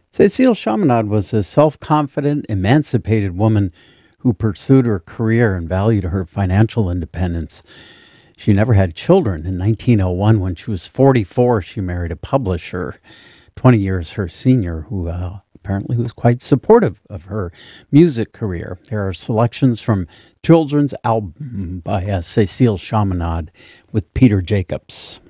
Cécile Chaminade was a self confident, emancipated woman who pursued her career and valued her financial independence. She never had children. In 1901, when she was 44, she married a publisher, 20 years her senior, who apparently was quite supportive of her music career. There are selections from children's album by Cécile Chaminade with Peter Jacobs.